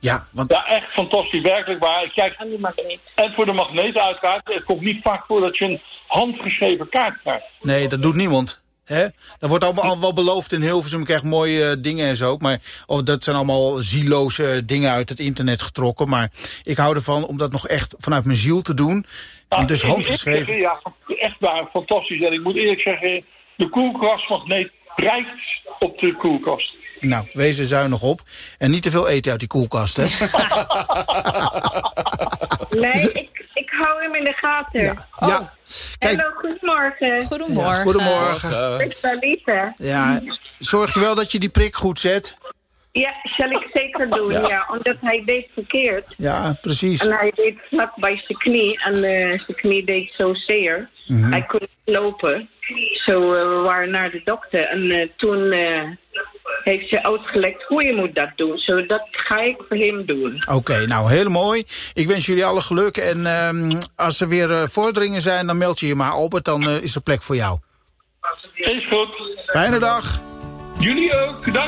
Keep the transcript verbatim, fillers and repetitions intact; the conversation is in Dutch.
Ja, want... ja, echt fantastisch, werkelijk waar. Kijk, en voor de magneetuitkaart, het komt niet vaak voor dat je een handgeschreven kaart krijgt. Nee, dat doet niemand. Hè? Dat wordt allemaal al wel beloofd in Hilversum, je krijgt mooie uh, dingen en zo. Maar oh, dat zijn allemaal zieloze dingen uit het internet getrokken. Maar ik hou ervan om dat nog echt vanuit mijn ziel te doen. Ja, dus handgeschreven. Ik, ja, echt waar, fantastisch. En ik moet eerlijk zeggen, de koelkastmagneet prijkt op de koelkast. Nou, wees er zuinig op. En niet te veel eten uit die koelkast, hè? Nee, ik, ik hou hem in de gaten. Ja. Oh. ja. Kijk. Hallo, goedemorgen. Goedemorgen. Ja, goedemorgen. Ik ben Lieve. Ja, zorg je wel dat je die prik goed zet? Ja, zal ik zeker doen, ja. ja. Omdat hij deed verkeerd. Ja, precies. En hij deed vlak bij zijn knie. En uh, zijn knie deed zo zeer. Mm-hmm. Hij kon niet lopen. Zo, uh, we waren naar de dokter. En uh, toen uh, heeft ze uitgelegd hoe je moet dat doen. Zo, dat ga ik voor hem doen. Oké, okay, nou, heel mooi. Ik wens jullie alle geluk. En uh, als er weer uh, vorderingen zijn, dan meld je je maar op. Dan uh, is er plek voor jou. Is goed. Fijne dag. Jullie ook. Dank.